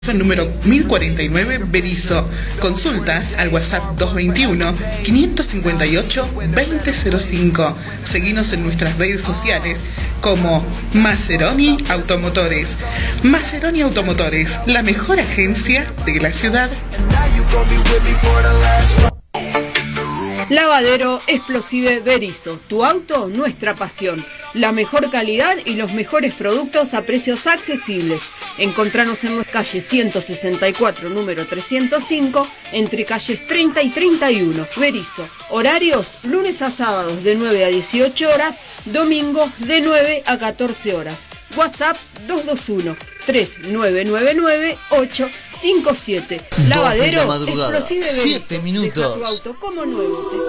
Número 1049 Berisso. Consultas al WhatsApp 221-558-2005. Seguinos en nuestras redes sociales como Maceroni Automotores. Maceroni Automotores, la mejor agencia de la ciudad. Lavadero Explosive Berisso. Tu auto, nuestra pasión. La mejor calidad y los mejores productos a precios accesibles. Encontranos en nuestra calle 164, número 305, entre calles 30 y 31. Berisso. Horarios, lunes a sábados de 9 a 18 horas, domingos de 9 a 14 horas. WhatsApp 221-3999-857. Lavadero Explosive Berisso. 7 minutos. Deja tu auto como nuevo.